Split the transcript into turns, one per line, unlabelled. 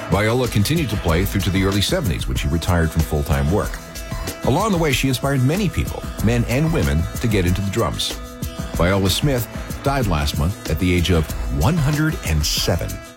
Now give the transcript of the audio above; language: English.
Viola continued to play through to the early 70s when she retired from full-time work. Along the way, she inspired many people, men and women, to get into the drums. Viola Smith died last month at the age of 107.